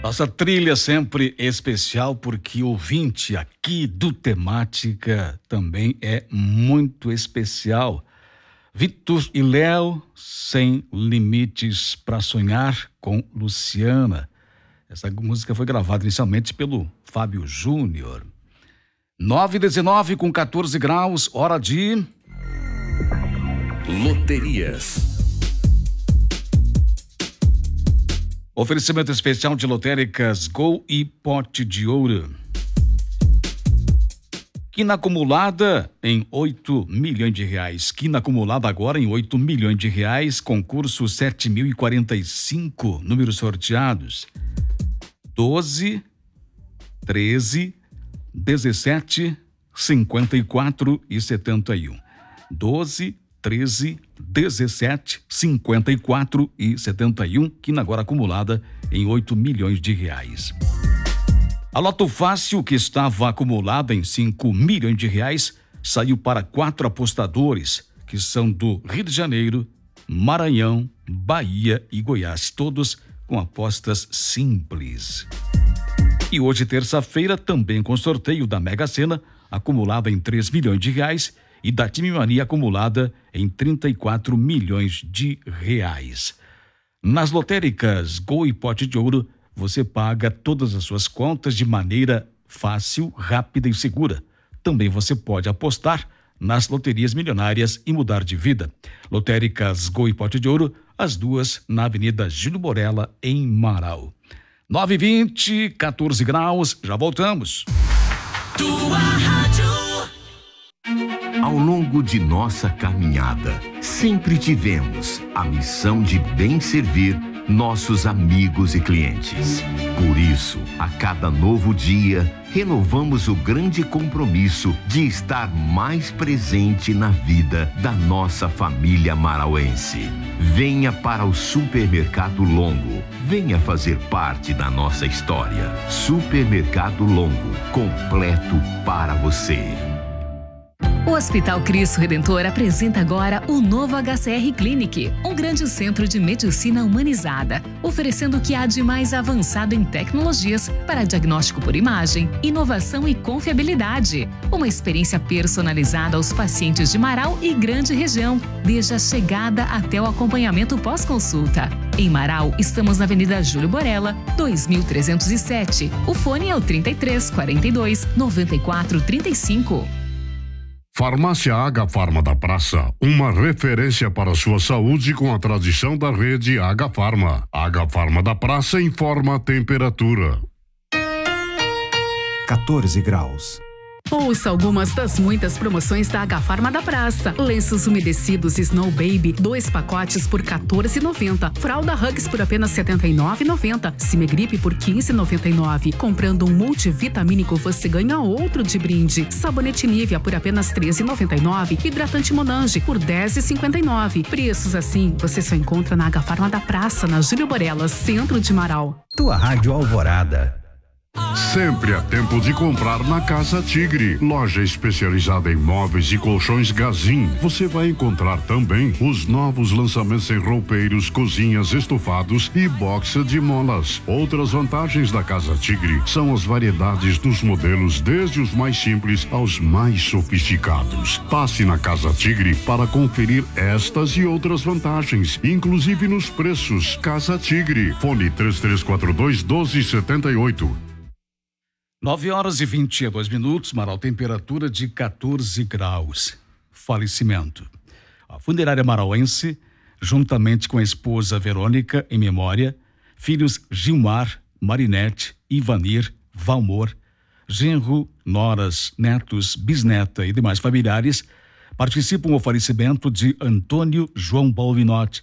Nossa trilha sempre especial porque o ouvinte aqui do Temática também é muito especial. Vitor e Léo, Sem Limites para Sonhar com Luciana. Essa música foi gravada inicialmente pelo Fábio Júnior. 9h19 com 14 graus, hora de... Loterias. Oferecimento especial de lotéricas Gol e Pote de Ouro. Quina acumulada em 8 milhões de reais. Quina acumulada agora em 8 milhões de reais. Concurso 7.045. Números sorteados: 12, 13, 17, 54 e 71. 12, 13, 17, 54 e 71, quina agora acumulada em 8 milhões de reais. A Loto Fácil, que estava acumulada em 5 milhões de reais, saiu para 4 apostadores, que são do Rio de Janeiro, Maranhão, Bahia e Goiás, todos com apostas simples. E hoje, terça-feira, também com sorteio da Mega Sena, acumulada em 3 milhões de reais, e da Time Mania acumulada em 34 milhões de reais. Nas lotéricas Gol e Pote de Ouro, você paga todas as suas contas de maneira fácil, rápida e segura. Também você pode apostar nas loterias milionárias e mudar de vida. Lotéricas Gol e Pote de Ouro, as duas na Avenida Júlio Borella, em Marau. 9h20, 14 graus, já voltamos. Tua rádio. Ao longo de nossa caminhada, sempre tivemos a missão de bem servir nossos amigos e clientes. Por isso, a cada novo dia, renovamos o grande compromisso de estar mais presente na vida da nossa família marauense. Venha para o Supermercado Longo. Venha fazer parte da nossa história. Supermercado Longo, completo para você. O Hospital Cristo Redentor apresenta agora o novo HCR Clinic, um grande centro de medicina humanizada, oferecendo o que há de mais avançado em tecnologias para diagnóstico por imagem, inovação e confiabilidade. Uma experiência personalizada aos pacientes de Marau e grande região, desde a chegada até o acompanhamento pós-consulta. Em Marau, estamos na Avenida Júlio Borella, 2307. O fone é o 33 42 94 35. Farmácia H Farma da Praça, uma referência para a sua saúde com a tradição da rede H Farma. H Farma da Praça informa a temperatura. 14 graus. Ouça algumas das muitas promoções da H Farma da Praça. Lenços umedecidos Snow Baby, 2 pacotes por R$14,90. Fralda Hugs por apenas R$79,90. Cimegripe por R$15,99. Comprando um multivitamínico, você ganha outro de brinde. Sabonete Nivea por apenas R$13,99. Hidratante Monange por R$10,59. Preços assim você só encontra na H Farma da Praça, na Júlio Borella, centro de Marau. Tua Rádio Alvorada. Sempre há tempo de comprar na Casa Tigre, loja especializada em móveis e colchões Gazin. Você vai encontrar também os novos lançamentos em roupeiros, cozinhas, estofados e boxa de molas. Outras vantagens da Casa Tigre são as variedades dos modelos, desde os mais simples aos mais sofisticados. Passe na Casa Tigre para conferir estas e outras vantagens, inclusive nos preços. Casa Tigre, fone 3342-1278. 9h22, Marau, temperatura de 14 graus. Falecimento. A funerária marauense, juntamente com a esposa Verônica, em memória, filhos Gilmar, Marinete, Ivanir, Valmor, genro, noras, netos, bisneta e demais familiares, participam do falecimento de Antônio João Balvinotti,